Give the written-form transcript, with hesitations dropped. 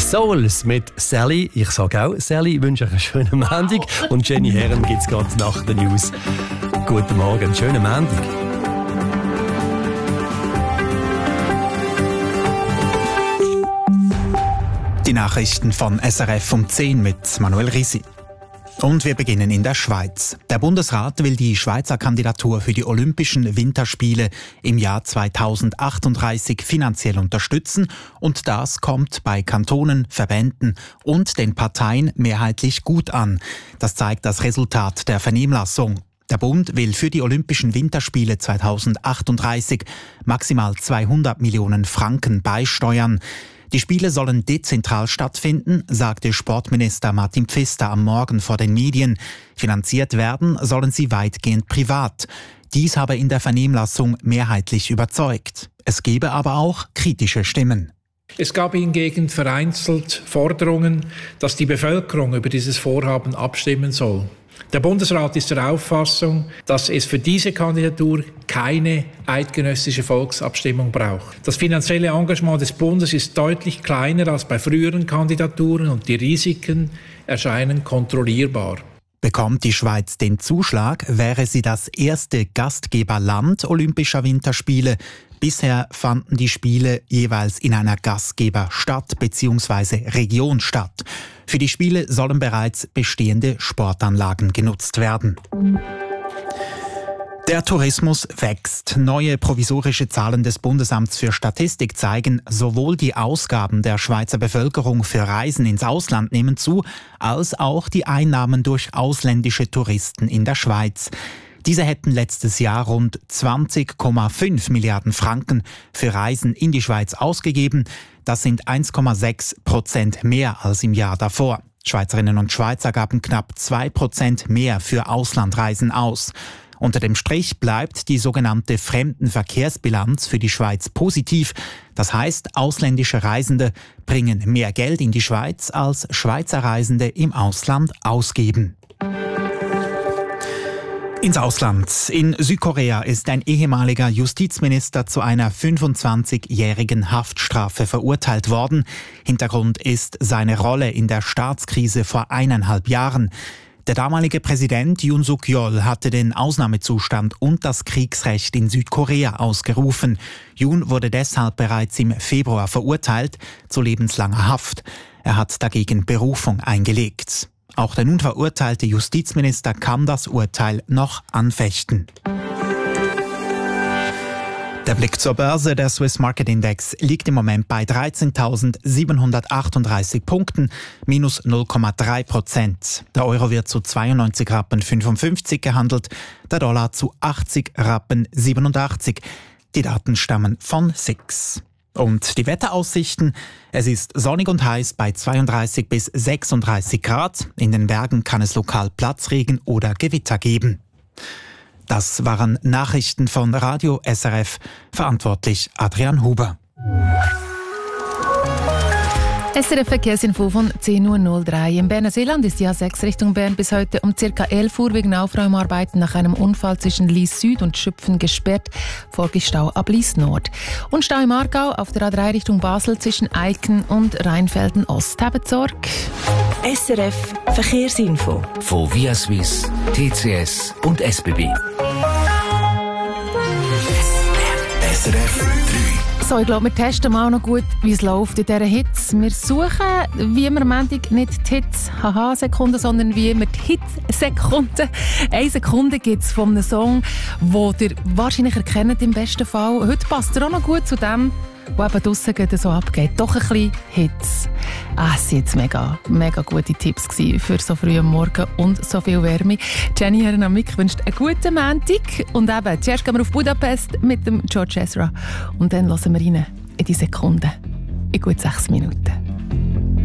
Souls mit Sally. Ich sage auch, Sally, wünsche euch einen schönen Montag. Und Jenny Herren gibt es gerade nach den News. Guten Morgen, schönen Montag. Die Nachrichten von SRF um 10 mit Manuel Risi. Und wir beginnen in der Schweiz. Der Bundesrat will die Schweizer Kandidatur für die Olympischen Winterspiele im Jahr 2038 finanziell unterstützen. Und das kommt bei Kantonen, Verbänden und den Parteien mehrheitlich gut an. Das zeigt das Resultat der Vernehmlassung. Der Bund will für die Olympischen Winterspiele 2038 maximal 200 Millionen Franken beisteuern. Die Spiele sollen dezentral stattfinden, sagte Sportminister Martin Pfister am Morgen vor den Medien. Finanziert werden sollen sie weitgehend privat. Dies habe in der Vernehmlassung mehrheitlich überzeugt. Es gebe aber auch kritische Stimmen. Es gab hingegen vereinzelt Forderungen, dass die Bevölkerung über dieses Vorhaben abstimmen soll. Der Bundesrat ist der Auffassung, dass es für diese Kandidatur keine eidgenössische Volksabstimmung braucht. Das finanzielle Engagement des Bundes ist deutlich kleiner als bei früheren Kandidaturen und die Risiken erscheinen kontrollierbar. Bekommt die Schweiz den Zuschlag, wäre sie das erste Gastgeberland Olympischer Winterspiele. Bisher fanden die Spiele jeweils in einer Gastgeberstadt bzw. Region statt. Für die Spiele sollen bereits bestehende Sportanlagen genutzt werden. Der Tourismus wächst. Neue provisorische Zahlen des Bundesamts für Statistik zeigen, sowohl die Ausgaben der Schweizer Bevölkerung für Reisen ins Ausland nehmen zu, als auch die Einnahmen durch ausländische Touristen in der Schweiz. Diese hätten letztes Jahr rund 20,5 Milliarden Franken für Reisen in die Schweiz ausgegeben. Das sind 1,6% mehr als im Jahr davor. Schweizerinnen und Schweizer gaben knapp 2% mehr für Auslandreisen aus. Unter dem Strich bleibt die sogenannte Fremdenverkehrsbilanz für die Schweiz positiv. Das heißt, ausländische Reisende bringen mehr Geld in die Schweiz, als Schweizer Reisende im Ausland ausgeben. Ins Ausland. In Südkorea ist ein ehemaliger Justizminister zu einer 25-jährigen Haftstrafe verurteilt worden. Hintergrund ist seine Rolle in der Staatskrise vor 1,5 Jahren. Der damalige Präsident Yoon Suk-yeol hatte den Ausnahmezustand und das Kriegsrecht in Südkorea ausgerufen. Yoon wurde deshalb bereits im Februar verurteilt zu lebenslanger Haft. Er hat dagegen Berufung eingelegt. Auch der nun verurteilte Justizminister kann das Urteil noch anfechten. Der Blick zur Börse. Der Swiss Market Index liegt im Moment bei 13.738 Punkten, minus 0,3%. Der Euro wird zu 92,55 Rappen gehandelt, der Dollar zu 80,87 Rappen. Die Daten stammen von SIX. Und die Wetteraussichten. Es ist sonnig und heiß bei 32 bis 36 Grad. In den Bergen kann es lokal Platzregen oder Gewitter geben. Das waren Nachrichten von Radio SRF. Verantwortlich Adrian Huber. SRF Verkehrsinfo von 10.03 Uhr. Im Berner Seeland ist die A6 Richtung Bern bis heute um ca. 11 Uhr wegen Aufräumarbeiten nach einem Unfall zwischen Lies Süd und Schüpfen gesperrt. Folgestau ab Lies Nord. Und Stau im Aargau auf der A3 Richtung Basel zwischen Eiken und Rheinfelden Ost. Habt Sorge. SRF Verkehrsinfo von Via Suisse, TCS und SBB. SRF 3. So, ich glaube, wir testen mal noch gut, wie es läuft in dieser Hits. Wir suchen, wie wir am Ende nicht die Hits, Sekunden, sondern wie wir die Hits-Sekunden. 1 Sekunde gibt es von einem Song, den ihr wahrscheinlich erkennt im besten Fall. Heute passt er auch noch gut zu dem, was eben draussen so abgeht. Doch ein bisschen Hits. Es waren jetzt mega gute Tipps für so früh am Morgen und so viel Wärme. Jenny Herren-Mick wünscht einen guten Montag. Und eben, zuerst gehen wir auf Budapest mit dem George Ezra. Und dann hören wir rein in die Sekunden. In gut 6 Minuten.